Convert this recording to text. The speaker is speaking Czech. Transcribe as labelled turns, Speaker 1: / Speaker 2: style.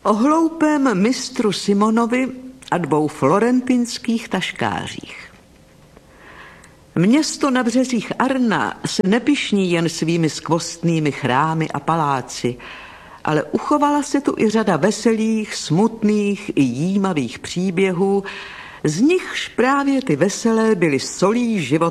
Speaker 1: O hloupém mistru Simonovi a 2 florentinských taškářích. Město na březích Arna se nepyšní jen svými skvostnými chrámy a paláci, ale uchovala se tu i řada veselých, smutných i jímavých příběhů, z nichž právě ty veselé byly solí života